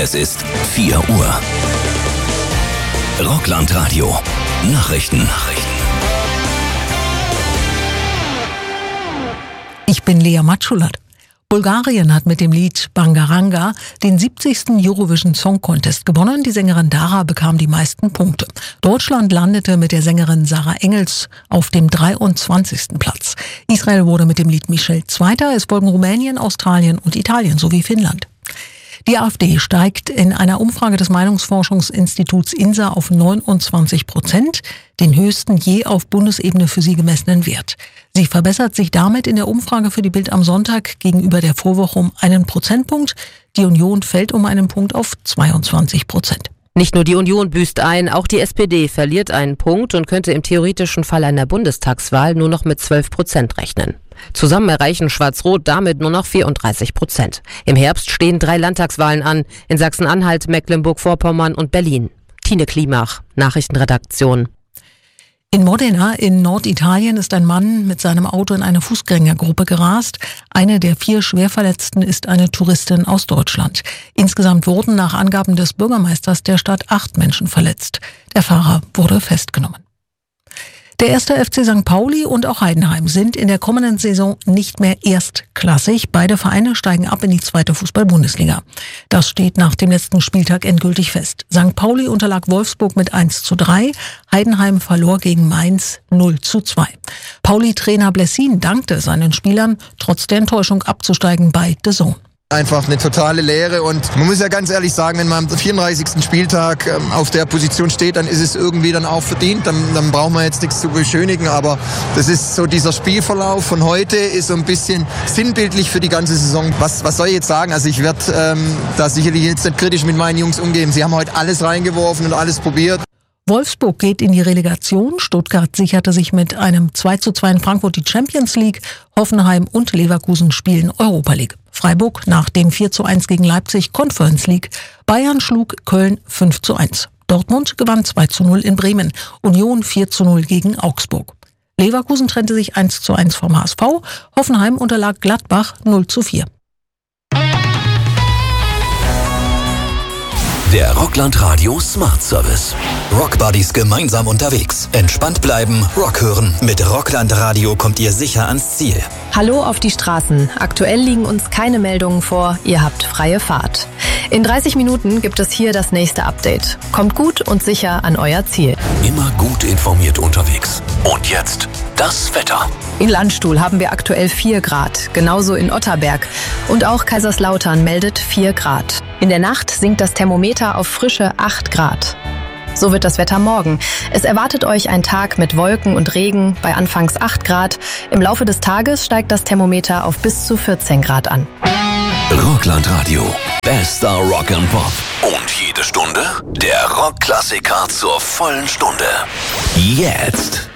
Es ist 4 Uhr. Rockland-Radio. Nachrichten. Ich bin Lea Matschulat. Bulgarien hat mit dem Lied Bangaranga den 70. Eurovision Song Contest gewonnen. Die Sängerin Dara bekam die meisten Punkte. Deutschland landete mit der Sängerin Sarah Engels auf dem 23. Platz. Israel wurde mit dem Lied Michelle Zweiter. Es folgen Rumänien, Australien und Italien sowie Finnland. Die AfD steigt in einer Umfrage des Meinungsforschungsinstituts INSA auf 29%, den höchsten je auf Bundesebene für sie gemessenen Wert. Sie verbessert sich damit in der Umfrage für die Bild am Sonntag gegenüber der Vorwoche um 1 Prozentpunkt. Die Union fällt um 1 Punkt auf 22%. Nicht nur die Union büßt ein, auch die SPD verliert einen Punkt und könnte im theoretischen Fall einer Bundestagswahl nur noch mit 12% rechnen. Zusammen erreichen Schwarz-Rot damit nur noch 34%. Im Herbst stehen 3 Landtagswahlen an, in Sachsen-Anhalt, Mecklenburg-Vorpommern und Berlin. Tine Klimach, Nachrichtenredaktion. In Modena in Norditalien ist ein Mann mit seinem Auto in eine Fußgängergruppe gerast. Eine der 4 Schwerverletzten ist eine Touristin aus Deutschland. Insgesamt wurden nach Angaben des Bürgermeisters der Stadt 8 Menschen verletzt. Der Fahrer wurde festgenommen. Der 1. FC St. Pauli und auch Heidenheim sind in der kommenden Saison nicht mehr erstklassig. Beide Vereine steigen ab in die 2. Fußball-Bundesliga. Das steht nach dem letzten Spieltag endgültig fest. St. Pauli unterlag Wolfsburg mit 1:3. Heidenheim verlor gegen Mainz 0:2. Pauli-Trainer Blessin dankte seinen Spielern, trotz der Enttäuschung abzusteigen bei DAZN. Einfach eine totale Leere und man muss ja ganz ehrlich sagen, wenn man am 34. Spieltag auf der Position steht, dann ist es irgendwie dann auch verdient, dann brauchen wir jetzt nichts zu beschönigen, aber das ist so, dieser Spielverlauf von heute ist so ein bisschen sinnbildlich für die ganze Saison. Was soll ich jetzt sagen? Also ich werde da sicherlich jetzt nicht kritisch mit meinen Jungs umgehen. Sie haben heute alles reingeworfen und alles probiert. Wolfsburg geht in die Relegation. Stuttgart sicherte sich mit einem 2:2 in Frankfurt die Champions League. Hoffenheim und Leverkusen spielen Europa League. Freiburg nach dem 4:1 gegen Leipzig Conference League. Bayern schlug Köln 5:1. Dortmund gewann 2:0 in Bremen. Union 4:0 gegen Augsburg. Leverkusen trennte sich 1:1 vom HSV. Hoffenheim unterlag Gladbach 0:4. Der Rockland-Radio Smart Service. Rockbuddies gemeinsam unterwegs. Entspannt bleiben, Rock hören. Mit Rockland-Radio kommt ihr sicher ans Ziel. Hallo auf die Straßen. Aktuell liegen uns keine Meldungen vor. Ihr habt freie Fahrt. In 30 Minuten gibt es hier das nächste Update. Kommt gut und sicher an euer Ziel. Immer gut informiert unterwegs. Und jetzt das Wetter. In Landstuhl haben wir aktuell 4 Grad. Genauso in Otterberg. Und auch Kaiserslautern meldet 4 Grad. In der Nacht sinkt das Thermometer auf frische 8 Grad. So wird das Wetter morgen. Es erwartet euch ein Tag mit Wolken und Regen bei anfangs 8 Grad. Im Laufe des Tages steigt das Thermometer auf bis zu 14 Grad an. Rockland-Radio. Bester Rock and Pop. Und jede Stunde der Rockklassiker zur vollen Stunde. Jetzt.